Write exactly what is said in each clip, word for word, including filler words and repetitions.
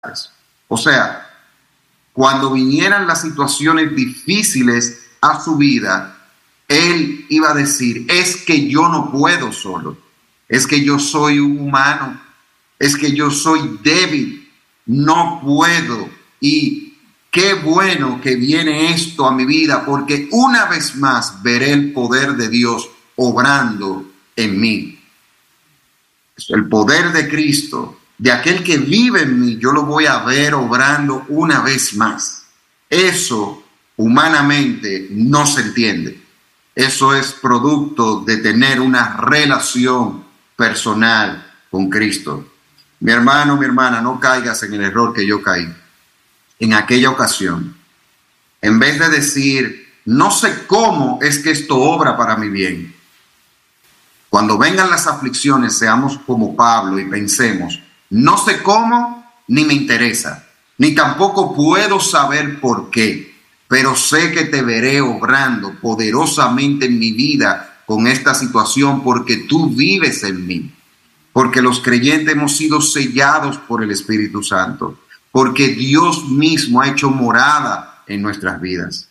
O sea, cuando vinieran las situaciones difíciles a su vida, él iba a decir, es que yo no puedo solo, es que yo soy un humano, es que yo soy débil, no puedo. Y qué bueno que viene esto a mi vida, porque una vez más veré el poder de Dios obrando en mí. El poder de Cristo, de aquel que vive en mí, yo lo voy a ver obrando una vez más. Eso humanamente no se entiende. Eso es producto de tener una relación personal con Cristo. Mi hermano, mi hermana, no caigas en el error que yo caí en aquella ocasión. En vez de decir, no sé cómo es que esto obra para mi bien. Cuando vengan las aflicciones, seamos como Pablo y pensemos, no sé cómo, ni me interesa, ni tampoco puedo saber por qué, pero sé que te veré obrando poderosamente en mi vida con esta situación porque tú vives en mí, porque los creyentes hemos sido sellados por el Espíritu Santo, porque Dios mismo ha hecho morada en nuestras vidas.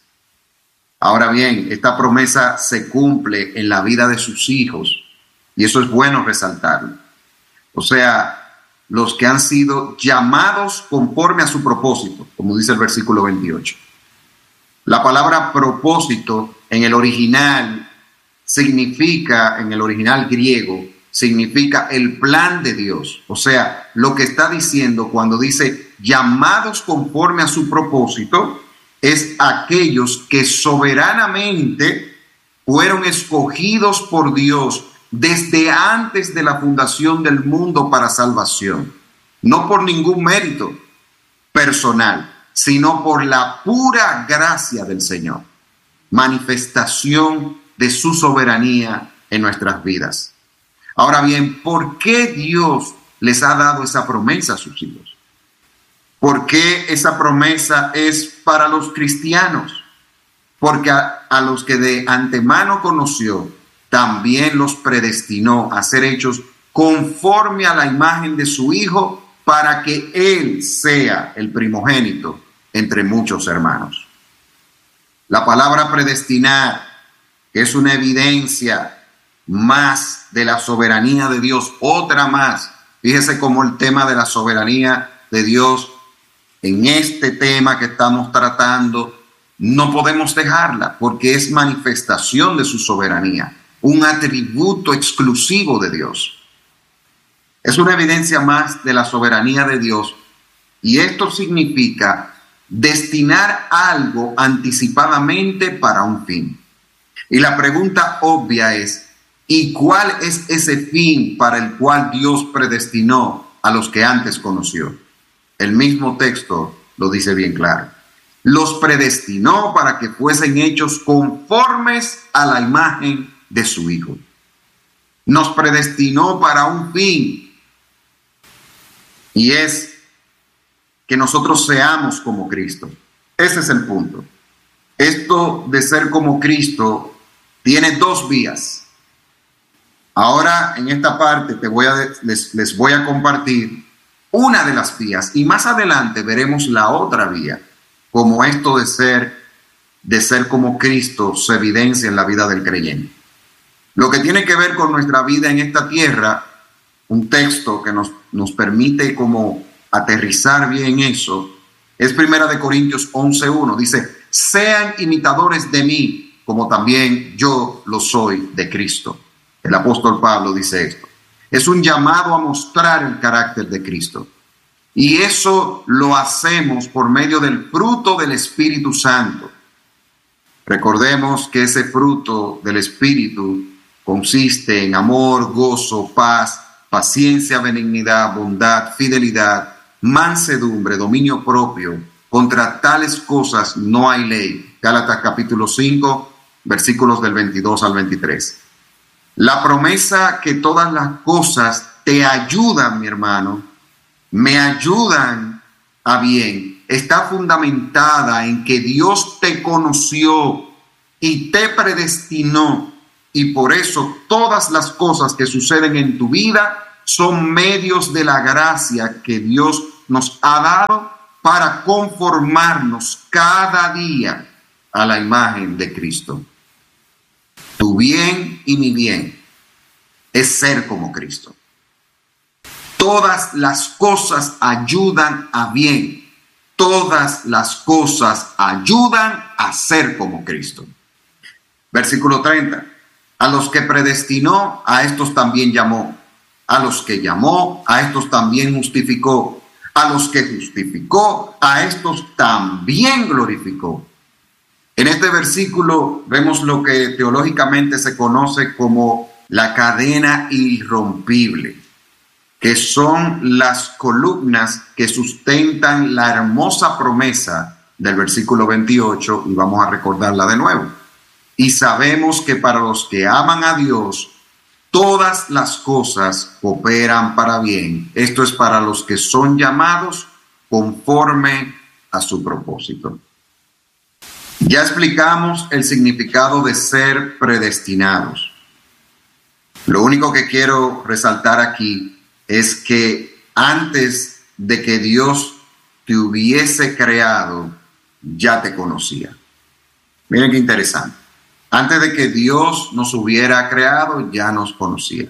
Ahora bien, esta promesa se cumple en la vida de sus hijos y eso es bueno resaltarlo. O sea, los que han sido llamados conforme a su propósito, como dice el versículo veintiocho. La palabra propósito en el original significa, en el original griego, significa el plan de Dios. O sea, lo que está diciendo cuando dice llamados conforme a su propósito es aquellos que soberanamente fueron escogidos por Dios desde antes de la fundación del mundo para salvación. No por ningún mérito personal, sino por la pura gracia del Señor. Manifestación de su soberanía en nuestras vidas. Ahora bien, ¿por qué Dios les ha dado esa promesa a sus hijos? ¿Por qué esa promesa es para los cristianos? Porque a, a los que de antemano conoció, también los predestinó a ser hechos conforme a la imagen de su Hijo, para que Él sea el primogénito entre muchos hermanos. La palabra predestinar, que es una evidencia más de la soberanía de Dios, otra más. Fíjese cómo el tema de la soberanía de Dios en este tema que estamos tratando, no podemos dejarla porque es manifestación de su soberanía, un atributo exclusivo de Dios. Es una evidencia más de la soberanía de Dios y esto significa destinar algo anticipadamente para un fin. Y la pregunta obvia es, ¿y cuál es ese fin para el cual Dios predestinó a los que antes conoció? El mismo texto lo dice bien claro. Los predestinó para que fuesen hechos conformes a la imagen de su Hijo. Nos predestinó para un fin, y es que nosotros seamos como Cristo. Ese es el punto. Esto de ser como Cristo tiene dos vías. Ahora en esta parte te voy a, les, les voy a compartir una de las vías y más adelante veremos la otra vía, como esto de ser, de ser como Cristo se evidencia en la vida del creyente. Lo que tiene que ver con nuestra vida en esta tierra, un texto que nos, nos permite como aterrizar bien eso, es Primera de Corintios once uno. Dice, sean imitadores de mí, como también yo lo soy de Cristo. El apóstol Pablo dice esto. Es un llamado a mostrar el carácter de Cristo. Y eso lo hacemos por medio del fruto del Espíritu Santo. Recordemos que ese fruto del Espíritu consiste en amor, gozo, paz, paciencia, benignidad, bondad, fidelidad, mansedumbre, dominio propio. Contra tales cosas no hay ley. Gálatas capítulo cinco, versículos del veintidós al veintitrés. La promesa que todas las cosas te ayudan, mi hermano, me ayudan a bien, está fundamentada en que Dios te conoció y te predestinó, y por eso todas las cosas que suceden en tu vida son medios de la gracia que Dios nos ha dado para conformarnos cada día a la imagen de Cristo. Tu bien y mi bien es ser como Cristo. Todas las cosas ayudan a bien. Todas las cosas ayudan a ser como Cristo. Versículo treinta. A los que predestinó, a estos también llamó. A los que llamó, a estos también justificó. A los que justificó, a estos también glorificó. En este versículo vemos lo que teológicamente se conoce como la cadena irrompible, que son las columnas que sustentan la hermosa promesa del versículo veintiocho, y vamos a recordarla de nuevo. Y sabemos que para los que aman a Dios, todas las cosas cooperan para bien. Esto es para los que son llamados conforme a su propósito. Ya explicamos el significado de ser predestinados. Lo único que quiero resaltar aquí es que antes de que Dios te hubiese creado, ya te conocía. Miren qué interesante. Antes de que Dios nos hubiera creado, ya nos conocía.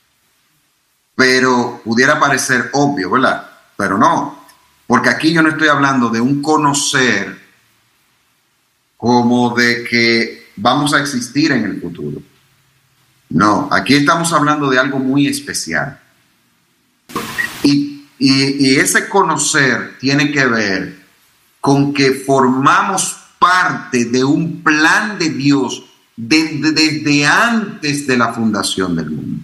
Pero pudiera parecer obvio, ¿verdad? Pero no, porque aquí yo no estoy hablando de un conocer como de que vamos a existir en el futuro. No, aquí estamos hablando de algo muy especial. Y, y, y ese conocer tiene que ver con que formamos parte de un plan de Dios desde, desde antes de la fundación del mundo.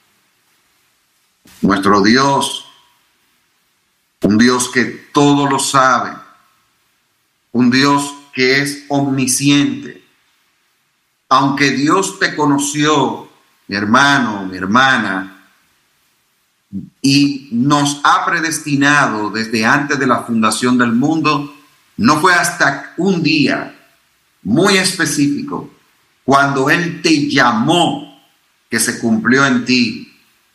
Nuestro Dios, un Dios que todo lo sabe, un Dios que es omnisciente. Aunque Dios te conoció, mi hermano, mi hermana, y nos ha predestinado desde antes de la fundación del mundo, no fue hasta un día muy específico, cuando Él te llamó, que se cumplió en ti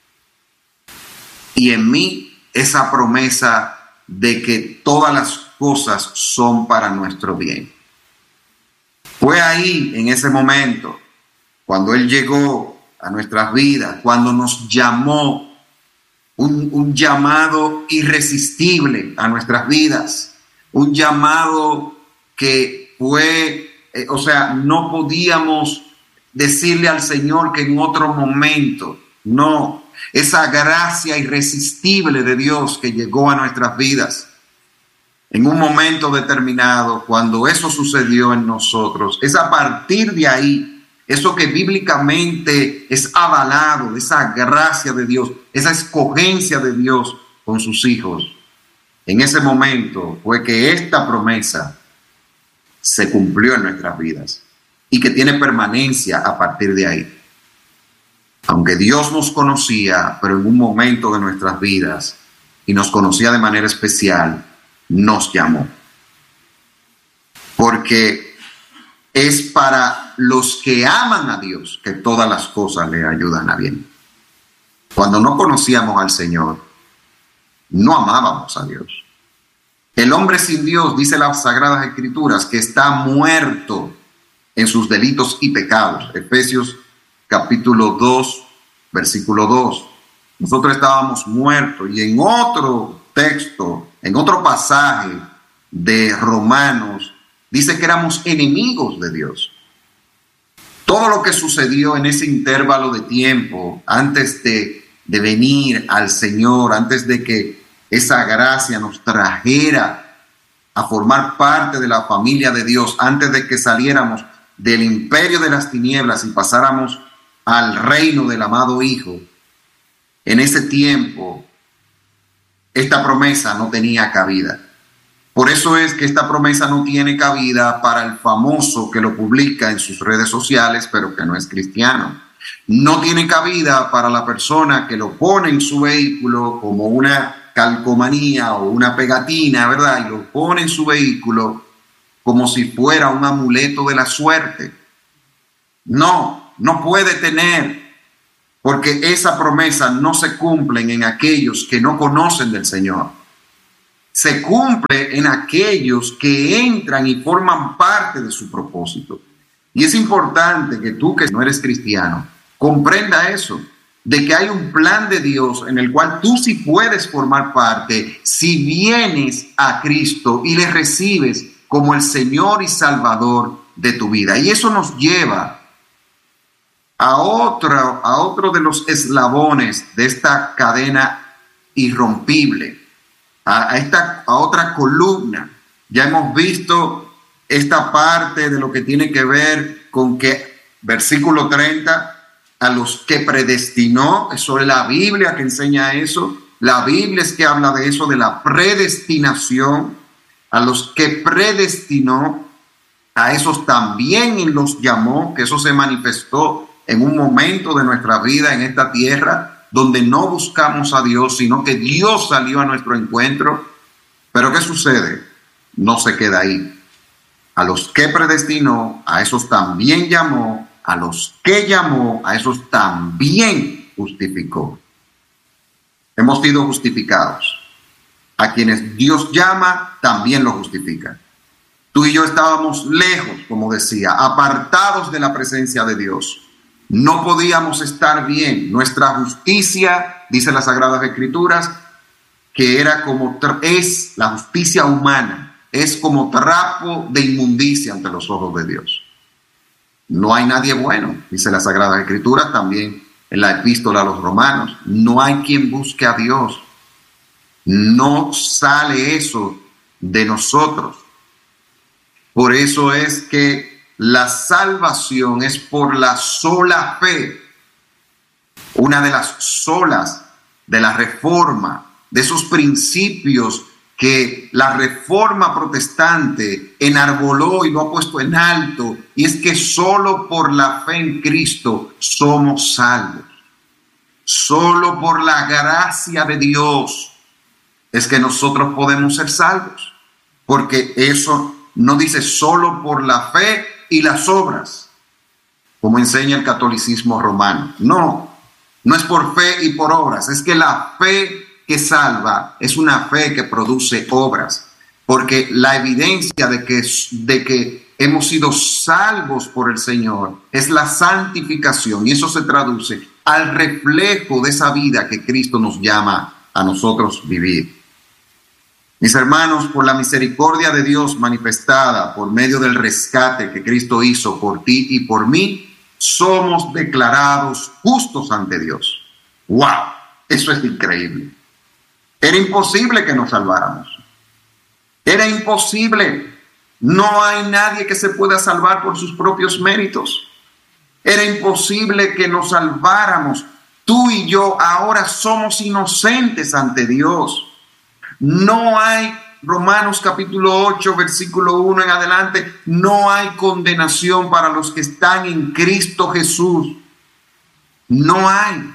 y en mí esa promesa de que todas las cosas son para nuestro bien. Fue ahí, en ese momento, cuando Él llegó a nuestras vidas, cuando nos llamó, un, un llamado irresistible a nuestras vidas, un llamado que fue, eh, o sea, no podíamos decirle al Señor que en otro momento, no, esa gracia irresistible de Dios que llegó a nuestras vidas. En un momento determinado, cuando eso sucedió en nosotros, es a partir de ahí, eso que bíblicamente es avalado, esa gracia de Dios, esa escogencia de Dios con sus hijos. En ese momento fue que esta promesa se cumplió en nuestras vidas y que tiene permanencia a partir de ahí. Aunque Dios nos conocía, pero en un momento de nuestras vidas, y nos conocía de manera especial, nos llamó. Porque es para los que aman a Dios que todas las cosas le ayudan a bien. Cuando no conocíamos al Señor, no amábamos a Dios. El hombre sin Dios, dice las Sagradas Escrituras, que está muerto en sus delitos y pecados. Efesios capítulo dos, versículo dos. Nosotros estábamos muertos, y en otro texto, en otro pasaje de Romanos, dice que éramos enemigos de Dios. Todo lo que sucedió en ese intervalo de tiempo, antes de, de venir al Señor, antes de que esa gracia nos trajera a formar parte de la familia de Dios, antes de que saliéramos del imperio de las tinieblas y pasáramos al reino del amado Hijo, en ese tiempo esta promesa no tenía cabida. Por eso es que esta promesa no tiene cabida para el famoso que lo publica en sus redes sociales, pero que no es cristiano. No tiene cabida para la persona que lo pone en su vehículo como una calcomanía o una pegatina, ¿verdad? Y lo pone en su vehículo como si fuera un amuleto de la suerte. No, no puede tener, porque esa promesa no se cumple en aquellos que no conocen del Señor. se cumple en aquellos que entran y forman parte de su propósito. Y es importante que tú, que no eres cristiano, comprenda eso, de que hay un plan de Dios en el cual tú sí puedes formar parte si vienes a Cristo y le recibes como el Señor y Salvador de tu vida. Y eso nos lleva a otro, a otro de los eslabones de esta cadena irrompible, a, a, esta, a otra columna. Ya hemos visto esta parte de lo que tiene que ver con que, versículo treinta, a los que predestinó, eso es la Biblia que enseña eso, la Biblia es que habla de eso, de la predestinación, a los que predestinó, a esos también los llamó, que eso se manifestó en un momento de nuestra vida en esta tierra, donde no buscamos a Dios, sino que Dios salió a nuestro encuentro. Pero ¿qué sucede? No se queda ahí. A los que predestinó, a esos también llamó, a los que llamó, a esos también justificó. Hemos sido justificados. A quienes Dios llama, también lo justifica. Tú y yo estábamos lejos, como decía, apartados de la presencia de Dios. No podíamos estar bien. Nuestra justicia, dice las Sagradas Escrituras, que era como es la justicia humana, es como trapo de inmundicia ante los ojos de Dios. No hay nadie bueno, dice la Sagrada Escritura, también en la Epístola a los Romanos. No hay quien busque a Dios. No sale eso de nosotros. Por eso es que la salvación es por la sola fe. Una de las solas de la Reforma, de esos principios que la Reforma protestante enarboló y lo ha puesto en alto, y es que solo por la fe en Cristo somos salvos. Solo por la gracia de Dios es que nosotros podemos ser salvos, porque eso no dice solo por la fe y las obras, como enseña el catolicismo romano. No, no es por fe y por obras, es que la fe que salva es una fe que produce obras, porque la evidencia de que, de que hemos sido salvos por el Señor es la santificación, y eso se traduce al reflejo de esa vida que Cristo nos llama a nosotros vivir. Mis hermanos, por la misericordia de Dios manifestada por medio del rescate que Cristo hizo por ti y por mí, somos declarados justos ante Dios. ¡Wow! Eso es increíble. Era imposible que nos salváramos. Era imposible. No hay nadie que se pueda salvar por sus propios méritos. Era imposible que nos salváramos. Tú y yo ahora somos inocentes ante Dios. No hay, Romanos capítulo ocho, versículo uno en adelante, no hay condenación para los que están en Cristo Jesús. No hay.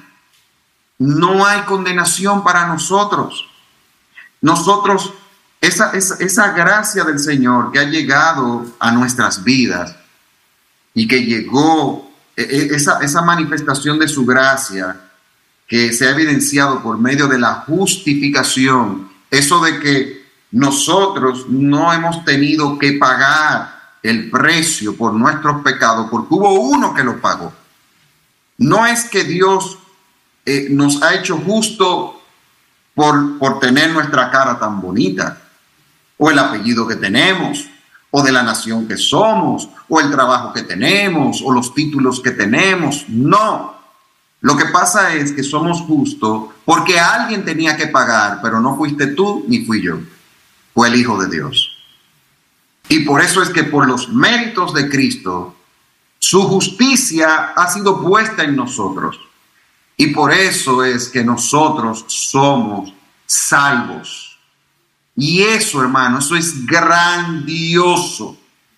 No hay condenación para nosotros. Nosotros, esa, esa, esa gracia del Señor que ha llegado a nuestras vidas y que llegó, esa, esa manifestación de su gracia que se ha evidenciado por medio de la justificación, eso de que nosotros no hemos tenido que pagar el precio por nuestros pecados, porque hubo uno que lo pagó. No es que Dios eh, nos ha hecho justo por, por tener nuestra cara tan bonita, o el apellido que tenemos, o de la nación que somos, o el trabajo que tenemos, o los títulos que tenemos. No. Lo que pasa es que somos justos porque alguien tenía que pagar, pero no fuiste tú ni fui yo. Fue el Hijo de Dios. Y por eso es que por los méritos de Cristo, su justicia ha sido puesta en nosotros. Y por eso es que nosotros somos salvos. Y eso, hermano, eso es grandioso.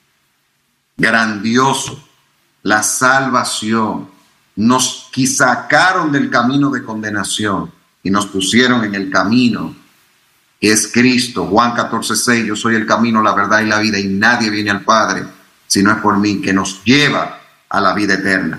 Grandioso. La salvación. Nos sacaron del camino de condenación y nos pusieron en el camino que es Cristo. Juan catorce seis, yo soy el camino, la verdad y la vida, y nadie viene al Padre si no es por mí, que nos lleva a la vida eterna.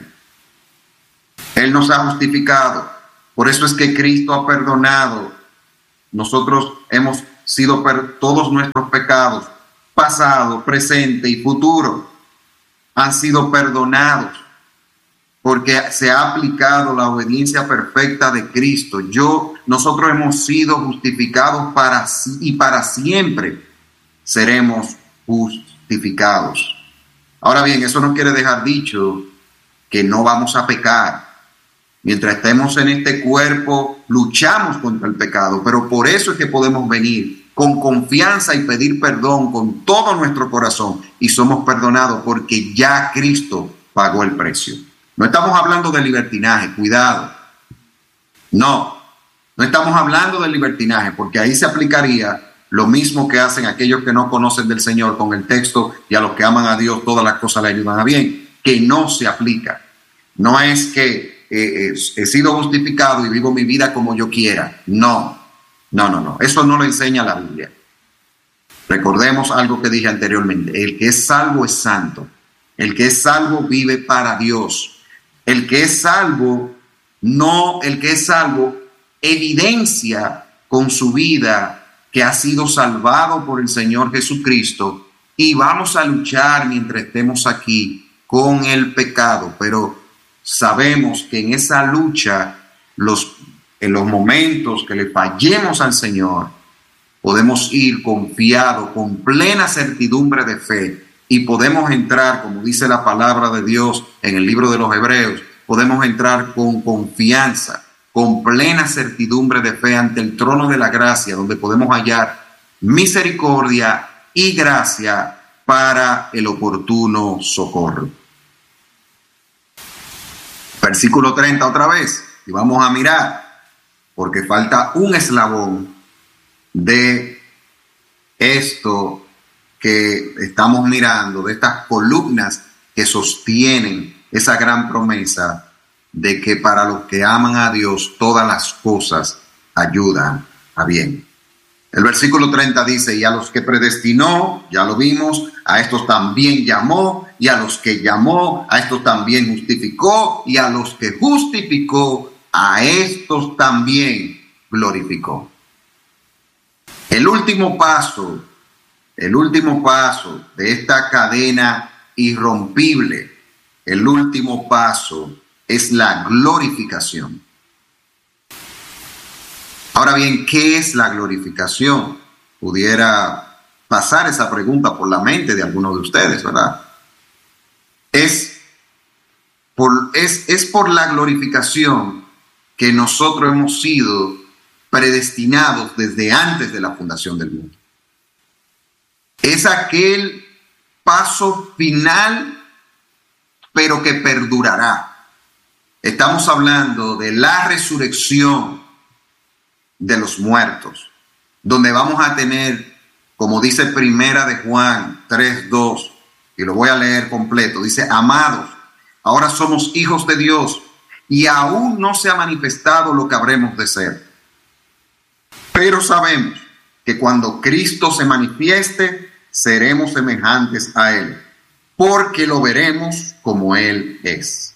Él nos ha justificado. Por eso es que Cristo ha perdonado. Nosotros hemos sido per- todos nuestros pecados, pasado, presente y futuro, han sido perdonados porque se ha aplicado la obediencia perfecta de Cristo. Yo, nosotros hemos sido justificados para sí y para siempre seremos justificados. Ahora bien, eso no quiere dejar dicho que no vamos a pecar. Mientras estemos en este cuerpo, luchamos contra el pecado, pero por eso es que podemos venir con confianza y pedir perdón con todo nuestro corazón y somos perdonados porque ya Cristo pagó el precio. No estamos hablando de libertinaje, cuidado. No, no estamos hablando de libertinaje porque ahí se aplicaría lo mismo que hacen aquellos que no conocen del Señor con el texto y a los que aman a Dios todas las cosas le ayudan a bien, que no se aplica. No es que eh, he sido justificado y vivo mi vida como yo quiera. No, no, no, no. Eso no lo enseña la Biblia. Recordemos algo que dije anteriormente. El que es salvo es santo. El que es salvo vive para Dios. El que es salvo, no, el que es salvo evidencia con su vida que ha sido salvado por el Señor Jesucristo y vamos a luchar mientras estemos aquí con el pecado, pero sabemos que en esa lucha, los, en los momentos que le fallemos al Señor, podemos ir confiados, con plena certidumbre de fe y podemos entrar, como dice la palabra de Dios en el libro de los Hebreos, podemos entrar con confianza, con plena certidumbre de fe ante el trono de la gracia, donde podemos hallar misericordia y gracia para el oportuno socorro. Versículo treinta otra vez, y vamos a mirar, porque falta un eslabón de esto que estamos mirando, de estas columnas que sostienen esa gran promesa de que para los que aman a Dios todas las cosas ayudan a bien. El versículo treinta dice, y a los que predestinó, ya lo vimos, a estos también llamó, y a los que llamó, a estos también justificó, y a los que justificó, a estos también glorificó. El último paso, el último paso de esta cadena irrompible, el último paso es la glorificación. Ahora bien, ¿qué es la glorificación? Pudiera pasar esa pregunta por la mente de algunos de ustedes, ¿verdad? Es por, es, es por la glorificación que nosotros hemos sido predestinados desde antes de la fundación del mundo. Es aquel paso final, pero que perdurará. Estamos hablando de la resurrección de los muertos, donde vamos a tener, como dice Primera de Juan tres dos, y lo voy a leer completo, dice, amados, ahora somos hijos de Dios y aún no se ha manifestado lo que habremos de ser. Pero sabemos que cuando Cristo se manifieste, seremos semejantes a Él, porque lo veremos como Él es.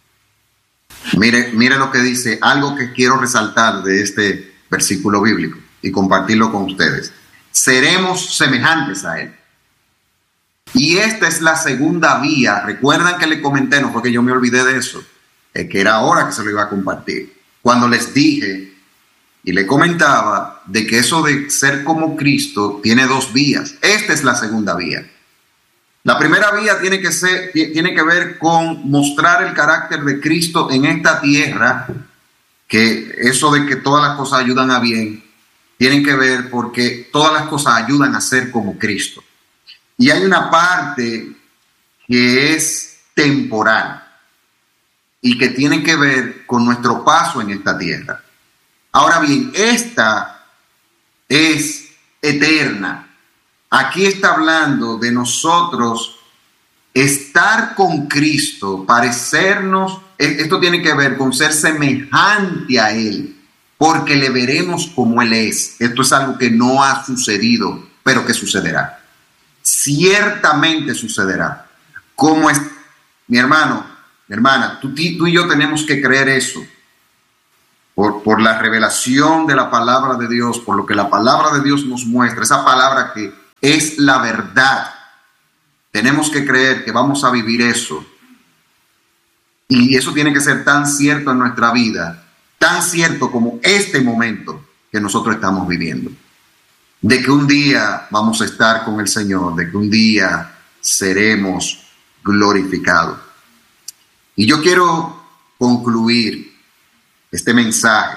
Mire, mire lo que dice, algo que quiero resaltar de este versículo bíblico y compartirlo con ustedes. Seremos semejantes a Él. Y esta es la segunda vía. Recuerdan que le comenté, no fue que yo me olvidé de eso, es que era hora que se lo iba a compartir. Cuando les dije y le comentaba de que eso de ser como Cristo tiene dos vías. Esta es la segunda vía. La primera vía tiene que ser, tiene que ver con mostrar el carácter de Cristo en esta tierra, que eso de que todas las cosas ayudan a bien, tienen que ver porque todas las cosas ayudan a ser como Cristo. Y hay una parte que es temporal y que tiene que ver con nuestro paso en esta tierra. Ahora bien, esta es eterna. Aquí está hablando de nosotros estar con Cristo, parecernos, esto tiene que ver con ser semejante a Él, porque le veremos como Él es. Esto es algo que no ha sucedido, pero que sucederá. Ciertamente sucederá. Como es, mi hermano, mi hermana, tú, tú y yo tenemos que creer eso. por, por la revelación de la palabra de Dios, por lo que la palabra de Dios nos muestra, esa palabra que es la verdad. Tenemos que creer que vamos a vivir eso. Y eso tiene que ser tan cierto en nuestra vida, tan cierto como este momento que nosotros estamos viviendo. De que un día vamos a estar con el Señor, de que un día seremos glorificados. Y yo quiero concluir este mensaje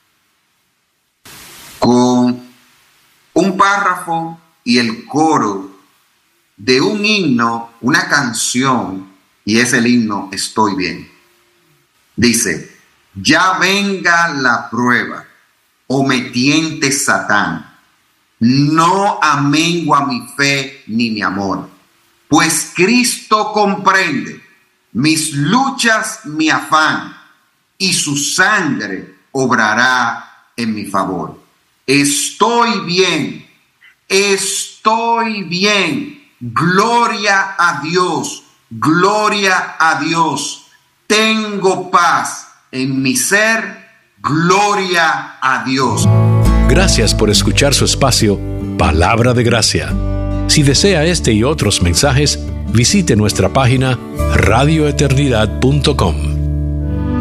con un párrafo y el coro de un himno, una canción, y es el himno Estoy Bien. Dice: ya venga la prueba, o me tiente Satán, no amengua mi fe ni mi amor, pues Cristo comprende mis luchas, mi afán, y su sangre obrará en mi favor. Estoy bien, estoy bien, gloria a Dios, gloria a Dios, tengo paz en mi ser, gloria a Dios. Gracias por escuchar su espacio Palabra de Gracia. Si desea este y otros mensajes, visite nuestra página radio eternidad punto com.